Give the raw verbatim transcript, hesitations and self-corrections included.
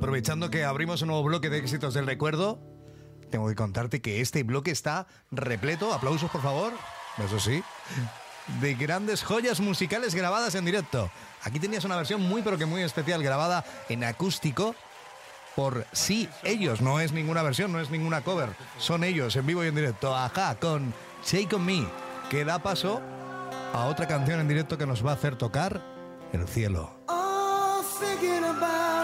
aprovechando que abrimos un nuevo bloque de éxitos del recuerdo, tengo que contarte que este bloque está repleto, aplausos por favor, eso sí, de grandes joyas musicales grabadas en directo. Aquí tenías una versión muy pero que muy especial, grabada en acústico por sí, ellos, no es ninguna versión, no es ninguna cover, son ellos en vivo y en directo. Ajá, con Shake On Me, que da paso a otra canción en directo que nos va a hacer tocar el cielo. Oh, thinking about